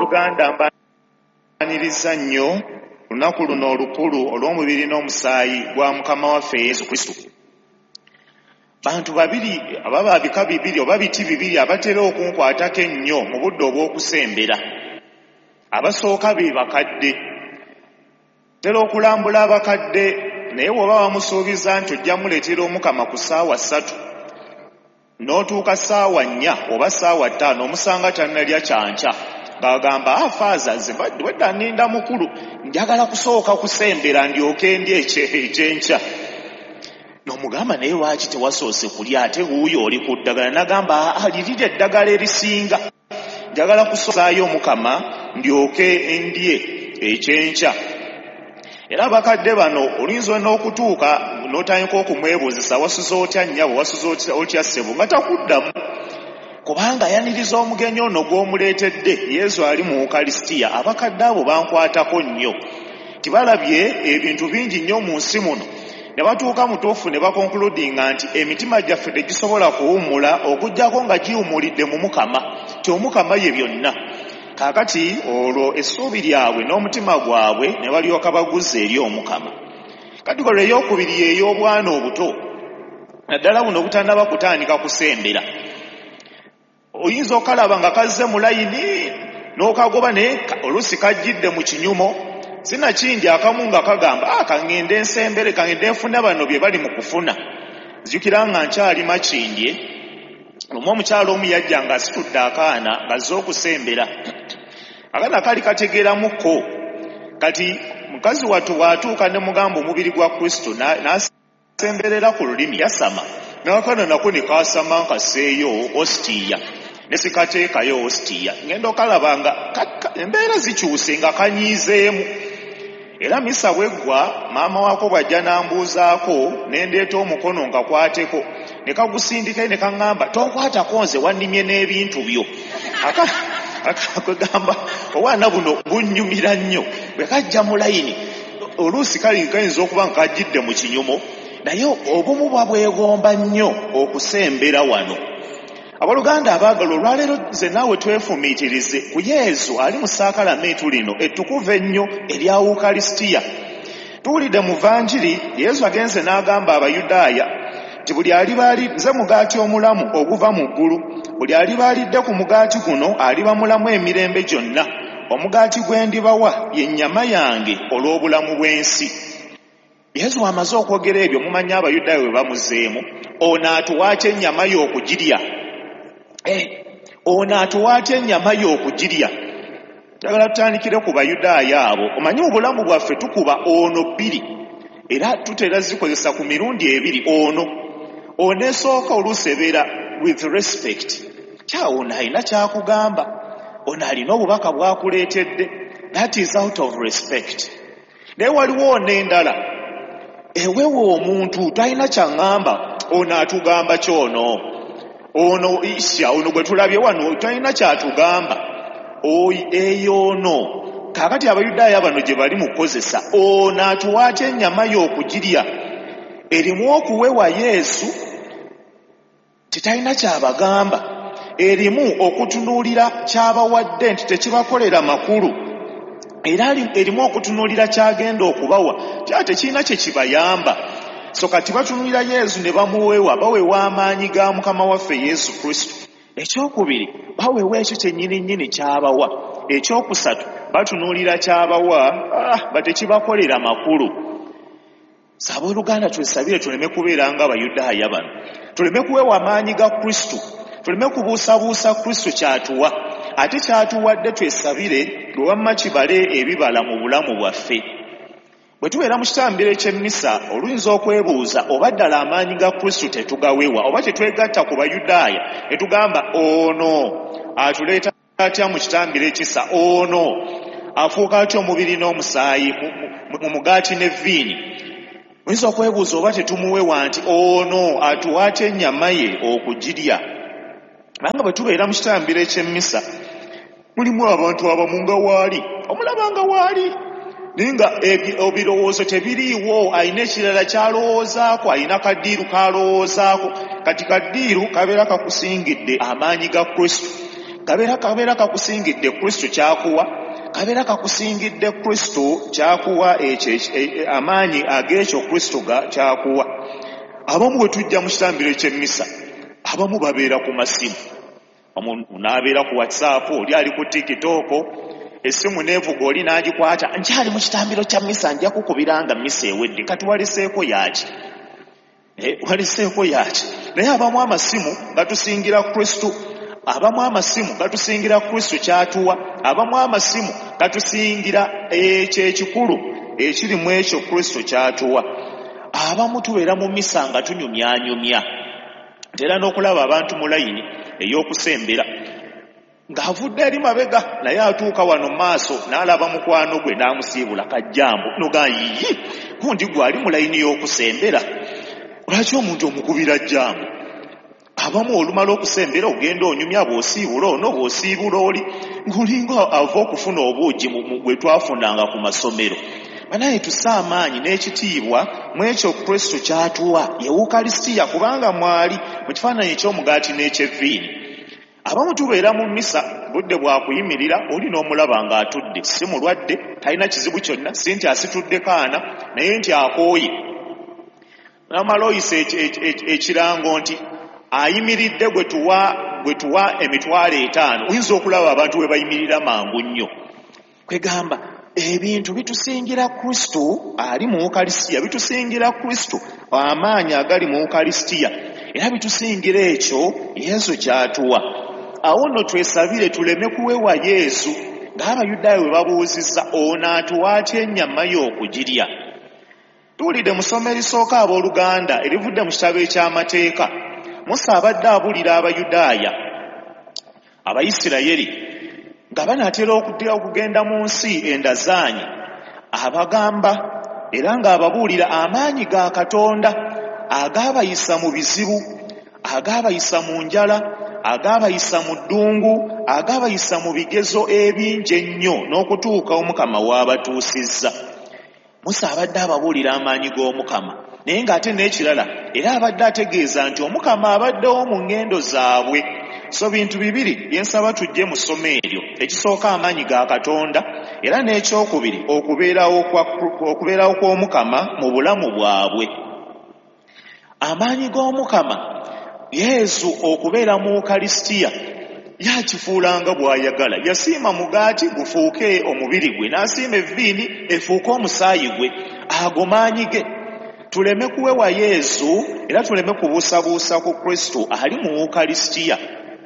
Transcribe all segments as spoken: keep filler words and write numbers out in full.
Abooluganda mbaniriza nnyo lunaku luno olukulu olw'omubiri n'omusaayi gwa Mukama waffe Yesu Kristo. Bantu babiri ababa bika bibiri oba biti bibiri abatera okunkwatako ennyo mu budde obw'okusembera. Abasooka be bakadde. Tera okulambula abakadde naye bw'oba wamusuubiza nti ojja muleetera Omukama ku ssaawa ssatu n'otuuka ssaawa nnya oba ssaawa ttaano omusanga tannalya kyankya ng'agamba afaaza ze wedda nninda mukulu njagala kusooka kusembera ndyoke ndye ekyenkya. N'omugamba naye lwaki tewasoose kulya ate wuuyo oli ku ddagala? N'agamba alirira eddagala erisinga, njagala kusoosaayo Omukama ndyoke ndye ekyenkya. Era abakadde bano olinza n'okutuuka n'otandika okumwebuuzisa wasuze otya nnyabo, wasuze otya ssebo, nga takuddamu kubanga ayaniriza omugenyi ono gw'omuleetedde. Yesu ali mu Ukalisitiya. Abakadde abo bankwatako nnyo, tibalabye ebintu bingi nnyo mu nsi muno ne batuuka mutuufu ne bakonkuludinga nti emitima gyaffe tegisobola kuwummula okuggyako nga giwummulidde mu Mukama, ti Omukama ye byonna. Kaakati olwo essuubi lyabwe n'omutima gwabwe ne balyoka baguzza eri Omukama. Kati kolwa ey'okubiri y'ey'obwana obuto, naddala buno butannaba kutandika kusembera. Oyinza okalaba nga kazze mu layini n'okagoba naye oluusi kajjidde mu kinyumo, sinakindi akamu nga kagamba ah, kangende nsembere, kangende nfuna bano bye bali mu kufuna. Nzijukira nga nkyali Makindye, lumu omukyalo omu yajja nga asitudde akaana ng'azze okusembera. Akaana kali kategeeramukko. Kati mukazi wattu bw'atuuka ne mugamba omubiri gwa Kristo n'asemberera ku lulimi yasama, n'akaana nako ne kaasama nkasseeyo ositiya ne sikateekayo ositiya. Ngenda okalaba nga embeera zikyuse nga kanyiizeemu. Era misa bweggwa maama waako bw'ajja n'ambuuzaako ne ndeeta omukono nkakwateko ne kagusindika ne kaŋŋamba tonkwatako nze wannimye n'ebintu byo. Akagamba obwana buno bunnyumira nnyo bwe kajja mu layini oluusi kali kayinza okuba nga kajjidde mu kinyumo, naye obumu bwabwegomba nnyo okusembera wano. Abooluganda abaagalwa, olwaleero nze naawe twefumiitirize ku Yesu ali mu ssaakalamenti lino ettukuvu ennyo erya Ukalisitiya. Tuwulidde mu Vanjiri Yesu agenze n'agamba Abayudaaya nti buli aliba ali nze mugaati omulamu oguva mu ggulu, buli aliba alidde ku mugaati guno aliba mulamu emirembe gyonna. Omugaati gwe ndibawa ye nnyama yange olw'obulamu bw'ensi. Yesu amaze okwogera ebyo, mumanyi Abayudaaya bwe bamuzeemu, ono atuwaatya ennyama y'okugirya. Eh, ono atuwaatya ennyama y'okugirya. Njagala tutandikire ku Bayudaaya abo. Omanyi mu bulamu bwaffe tukuba ono bbiri era tutera zikozesa ku mirundi ebiri. Ono ono esooka oluusi ebeera with respect, kya ono alina kyakugamba, ono alina obubaka bwakuleetedde, that is out of respect. Naye waliwo ono endala ewewe omuntu talina kyaŋŋamba, ono atugamba kyono, ono isya ono gwe tulabye wano talina kyatugamba, oyi eyo ono. Kaakati Abayudaaya bano gye bali mu kukozesa ono atuwaatya ennyama y'okugirya, erimu okuwewa Yesu tetalina kyabagamba, erimu okutunuulira kyabawadde nti tekibakolera makulu, era erimu okutunuulira kyagenda okubawa kya tekirina kye kibayamba. So kati batunuulira Yesu ne bamuweewa, baweewa amaanyi ga Mukama waffe Yesu Kristo. Ekyokubiri, baweewa ekyo kyennyini nnyini kyabawa. Ekyokusatu, batunuulira kyabawa ah, batekibakolera makulu. Abooluganda twesabire tuleme kubeera nga Abayudaaya bano, tuleme kuweewa amaanyi ga Kristo, tuleme kubuusabuusa Kristo kyatuwa, ate kyatuwadde twesabire lwe wamma kibale ebibala mu bulamu bwaffe. Bwe tubeera mu kitambiro eky'emmisa oluyinza okwebuuza oba ddala amaanyi ga Kristo tetugaweewa, oba tetwegatta ku Bayudaaya ne tugamba ono atuleeta atya mu kitambiro ekisa, ono afuuka atya omubiri n'omusaayi mu mugaati ne viini. Oyinza okwebuuza oba tetumuweewa nti ono atuwaatya ennyama ye okugirya. Kubanga bwe tubeera mu kitambiro eky'emmisa mulimu abantu abamu nga waali omulaba nga waali naye nga ebirowoozo tebiriiwo, alina ekirala kyalowoozaako, alina kaddiiru kalowoozaako. Kati kaddiiru kabeera kakusingidde amaanyi ga Kristo. kabeera kabeera kakusingidde Kristo kyakuwa kabeera kakusingidde Kristo kyakuwa ekyo amaanyi ag'ekyo Kristo ga kyakuwa. Abamu bwe tujja mu kitambiro eky'emmisa abamu babeera ku masimu, n'abeera ku WhatsApp, oli ali ku TikTok, essimu neevuga oli n'agikwata, nkyali mu kitambiro kya mmisa nja kukubiranga mmisa ewedde, kati waliseeko yaki eh, waliseeko yaki. Naye abamu amasimu gatusingira Kristo, abamu amasimu gatusingira Kristo kyatuwa, abamu amasimu gatusingira ekyo ekikulu ekiri mu ekyo Kristo kyatuwa. Abamu tubeera mu mmisa nga tunyumyanyumya, era n'okulaba abantu mu layini ey'okusembera ng'avudde eri mabega naye atuuka wano maaso n'alaba mukwano gwe n'amusiibula kajjambo noga yiyi gundi gwali mu layini y'okusembera. Lwaki omuntu omukubira jjambo? Abamu olumala okusembera ogenda onyumya bw'osiibula ono bw'osiibula oli ng'olinga ava okufuna obuugi bwe twafunanga ku masomero. Banaye tusse amaanyi n'ekitiibwa mu ekyo Kristo kyatuwa ye Wukalisitiya, kubanga mwali mu kifaananyi eky'omugaati n'ekyevviini. Abamu tubeera mu mmisa budde bwakuyimirira oli n'omulaba ng'atudde, si mulwadde, talina kizibu kyonna, si nti asitudde kaana, naye nti akooye. N'amala oyisa ekirango nti ayimiridde gwe tuwa gwe tuwa emitwalo etaano. Oyinza okulaba abantu bwe bayimirira mangu nnyo. Kwegamba ebintu bitusingira Kristo ali mu Wukalisitiya, bitusingira Kristo amaanyi agali mu Wukalisitiya, era bitusingira ekyo Yesu kyatuwa. Awo nno twesabire tuleme kuwewa Yesu ng'Abayudaaya bwe babuuzizza ono atuwa atya ennyama y'okugirya. Tuwulidde mu ssomo erisooka abooluganda erivudde mu kitabo eky'amateeka, Musa abadde abulira Abayudaaya Abayisirayiri nga banaatera okugenda mu nsi endazaanyi, abagamba era ng'ababuulira amaanyi ga Katonda agaabayisa mu bizibu, agaabayisa mu njala, agaabayisa mu ddungu, agaabayisa mu bigezo ebingi ennyo n'okutuuka Omukama w'abatuusizza. Musa abadde ababuulira amaanyi g'Omukama, naye ng'ate n'ekirala era abadde ategeeza nti Omukama abaddewo mu ngendo zaabwe. So bintu bibiri byensaba tujje mu ssomo eryo. Ekisooka amaanyi ga Katonda, era n'ekyokubiri okubeerawo kw'Omukama mu bulamu bwabwe. Amaanyi g'Omukama, Yesu okubeera mu Wukalisitiya yakifuulanga bw'ayagala. Yasiima mugaati gufuuke omubiri gwe, n'asiima evviini efuuke omusaayi gwe. Ago maanyi ge. Tuleme kuwewa Yesu era tuleme kubuusabuusa ku Kristo ali mu Wukalisitiya,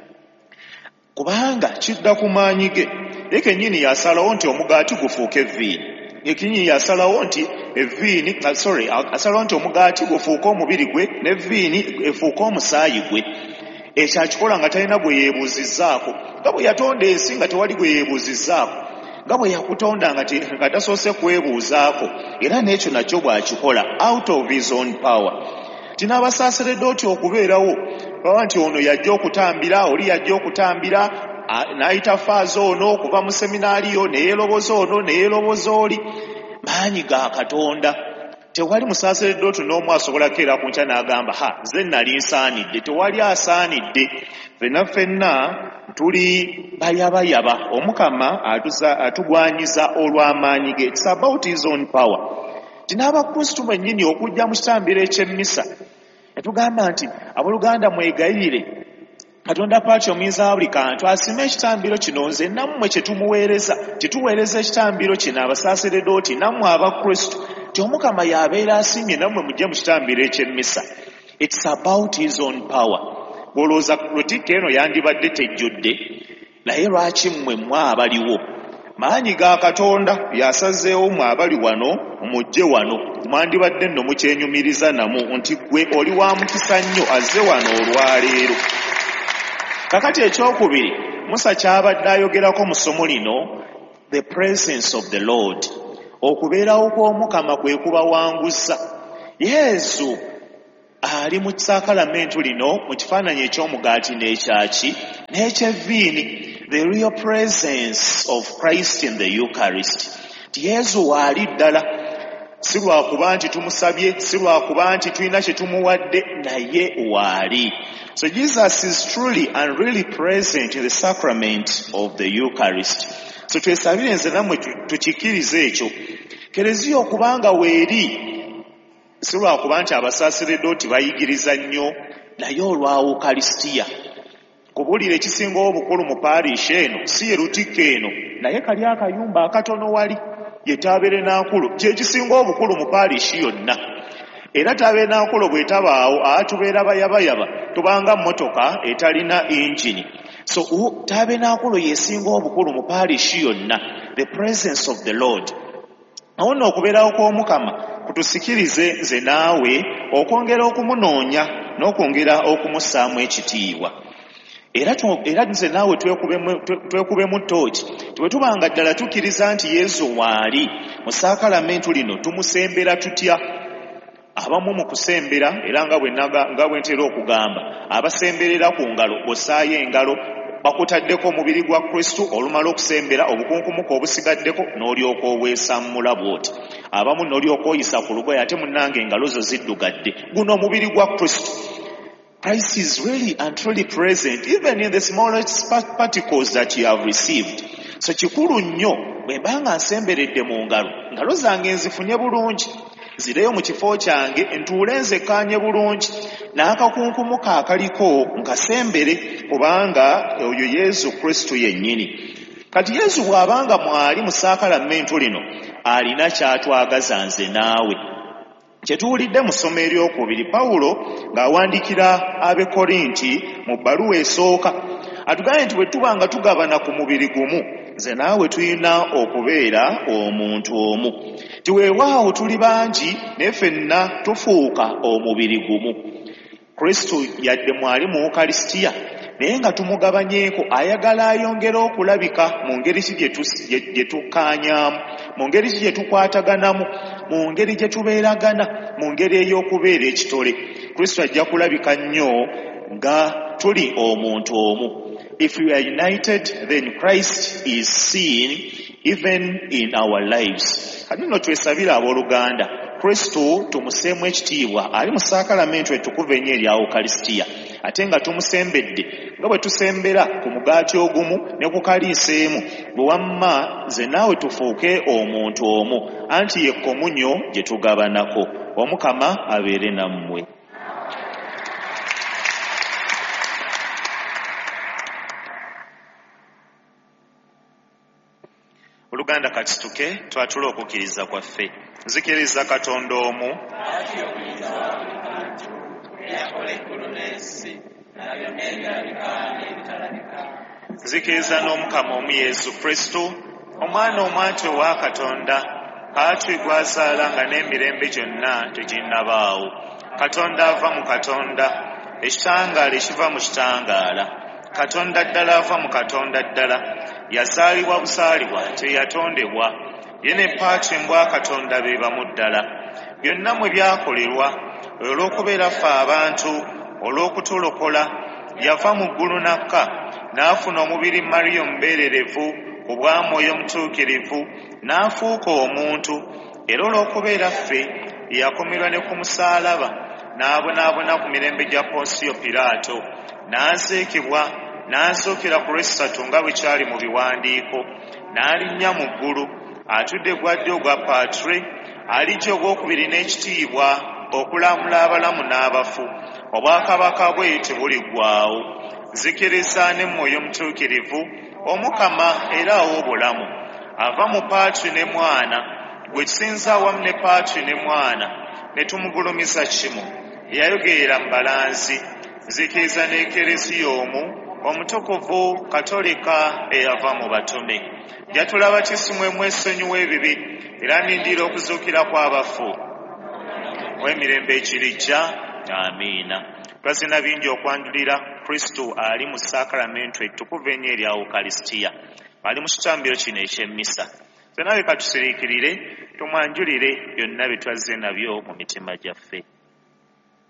kubanga kidda ku maanyi ge. Ye kennyini yasalawo nti omugaati gufuuke evviini. Ye kennyini yasalawo nti evviini sorry asalawo nti omugaati gufuuke omubiri gwe n'evviini efuuke omusaayi gwe. Ekyo akikola nga talina gwe yeebuuzizzaako. Nga bwe yatonda ensi nga tewali gwe yeebuuzizzaako, nga bwe yakutonda nga tasoose kwebuuzaako, era n'ekyo nakyo bw'akikola out of his own power. Tinaabasaaserdoti okubeerawo baba nti ono yajja okutambira, oli yajja okutambira, n'ayita faazo ono okuva mu seminaariyo, neyeeroboza ono neyeeroboza oli. Maanyi ga Katonda. Tewali musaasereddoti n'omu asobola keera ku nkya n'agamba ha nze nali nsaanidde. Tewali asaanidde. Ffenna ffenna tuli bayabayaba. Omukama atugwanyiza olw'amaanyi ge. It's about his own power. Tin'Abakristu bennyini okujja mu kitambiro eky'emmisa ne tugamba nti abooluganda mwegayirire Katonda paati omuyinza wa buli kantu asime ekitambiro kino, nze nammwe kye tumuweereza, tetuweereza ekitambiro kino abasaaseredooti nammwe Abakristu, ti Omukama y'abeera asimye nammwe mujje mu kitambiro eky'emmisa. It's about his own power. Bw'olowooza politika eno yandibadde tejjudde, naye lwaki mmwe mmwe abaliwo? Maanyi ga Katonda yasazeewo mmwe abali wano mujje wano. Mwandibadde nno mukyenyumiriza namu nti gwe oli wa mukisa nnyo azze wano olwaleero. Kakati ekyokubiri Musa kyabadde ayogerako mu ssomo lino, the presence of the Lord. Okubeerawo kw'Omukama kwe kubawanguza. Yesu ali mu ssakalamentu lino mu kifaananyi eky'omugaati n'ekyaki n'ekyevviini. The real presence of Christ in the Eucharist. Ti Yesu waali ddala si lwakuba nti tumusabye, si lwakuba nti tulina kye tumuwadde, naye waali. So Jesus is truly and really present in the sacrament of the Eucharist. So twesabire nze nammwe tukikirize ekyo. Kereziya okubanga weeri, si lwakuba nti abasaseredooti bayigiriza nnyo, naye olwa Eucharistia. Kubuulira ekisinga obukulu mu paarish eno, si ye Lutikko eno, naye kali akayumba akatono wali, ye Tabernakulo, kye kisinga obukulu mu paarish yonna. Era Tabernakulo bwe tabaawo, atubeera bayabayaba, tubanga mmotoka etalina engine. So Tabernakulo yesinga obukulu mu paarish yonna, the presence of the Lord. Awo nno okubeerawo kw'Omukama kutusikirize nze naawe okwongera okumunoonya n'okwongera okumussaamu ekitiibwa. Era era nze naawe twekubemu ttooki, bwe tubanga ddala tukkiriza nti Yesu waali mu saakalamentu lino tumusembera tutya. Abamu mu kusembera, era nga bwe nga bwe ntera okugamba, abasemberera ku ngalo osaayo engalo bakutaddeko omubiri gwa Kristo, olumala okusembera obukunkumuka obusigaddeko n'olyoka obwesammula bw'oti. Abamu n'olyoka oyisa ku lugoye ate munnange engalo zo ziddugadde. Guno omubiri gwa Kristo. Christ is really and truly present even in the smallest particles that you have received. So kikulu nnyo bwe mbanga nsemberedde mu ngalo, ngalo zange nzifunye bulungi, zireyo mu kifo kyange ntuule nzekkaanye bulungi, n'akakunkumuka akaliko nkasembere, kubanga oyo Yesu Kristo yennyini. Kati Yesu bw'abanga mwali mu saakalamentu lino, alina kyatwagaza nze naawe. Kyetuwulidde mu ssomo eryokubiri, Pawulo ng'awandiikira ab'e Korinti mu bbaluwa esooka, atugambye nti bwe tuba nga tugabana ku mubiri gumu, nze naawe tulina okubeera omuntu omu. Tiweewaawo tuli bangi naye ffenna tufuuka omubiri gumu. Kristo yadde mwali mu Eucharistia, naye nga tumugabanyeeko ayagala ayongera okulabika mu ngeri ki gye tukkaanyaamu, mu ngeri ki gye tukwataganamu, mu ngeri gye tubeeragana, mu ngeri ey'okubeera ekitole. Kristo ajja kulabika nnyo nga tuli omuntu omu. If we are united, then Christ is seen even in our lives. Kati nno twesabira abooluganda, Kristo tumuseemu ekitiibwa ali mu saakalamentu ettukuvu ennyo erya Eucharistia, ate nga tumusembedde nga bwe tusembera ku mugaati ogumu ne ku kaliiseemu, bwe wamma nze naawe tufuuke omuntu omu, anti ye komunyo gye tugabanako. Omukama abeere nammwe. Oluganda kasituke twatula okukkiriza kwaffe. Nzikiriza Katonda omu, nzikiriza n'Omukama omu Yesu Kristo, omwana omwati owa Katonda, kaatwi gwazaala nga n'emirembe gyonna teginnabaawo. Katonda ava mu Katonda, ekitangaala ekiva mu kitangaala. Katonda ddala ava mu Katonda ddala, yazaalibwa busaalibwa, teyatondebwa. Ye ne Patrimu bwa Katonda be bamu ddala. Byonna mwe byakolerwa olw'okubeera ffe abantu, olw'okutulokola, yava mu ggulu n'akka, n'afuna omubiri Mariya omubeererevu ku bwa Mwoyo Omutuukirivu, n'afuuka omuntu, era olw'okubeera ffe yakomerwa ne ku musaalaba, n'abonaabona ku mirembe gya Ponsiyo Piraato, n'aziikibwa, n'azuukira ku lwessatu nga bwe kyali mu biwandiiko, n'alinnya mu ggulu, atudde gwa ddyo ogwa Paatiri, alijja ogwokubiri n'ekitiibwa okulamula abalamu n'abafu. Obwakabaka bwe tebuliggwaawo. Nzikiriza ne Mwoyo Omutuukirivu, Omukama era ow'obulamu, ava mu Paatiri ne Mwana, gwe tusinza awamu ne Paatiri ne Mwana, ne tumugulumiza kimu, eyayogerera mu balanzi. Nzikiriza n'Ekereziya omu, omutukuvu Katolika eyava mu batume. Jatula batisimu emwesonyiwa ebibi, era nindira okuzuukira kw'abafu w'emirembe ekirijja. Amiina. Twazina bingi okwanjulira Kristo ali mu saakalamentu ettukuvu ennyo erya Eucharistia, ali mu kitambiro kino eky'emmisa. Fenna bwe katusiriikirire tumwanjulire byonna bye twazze nabyo mu mitima gyaffe.